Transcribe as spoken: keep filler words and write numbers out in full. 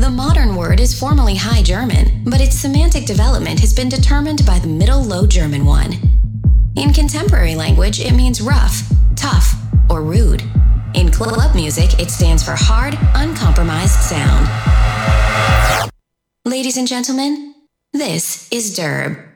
The modern word is formerly High German, but its semantic development has been determined by the Middle Low German one. In contemporary language, it means rough, tough, or rude. In club music, it stands for hard, uncompromised sound. Ladies and gentlemen, this is Derb.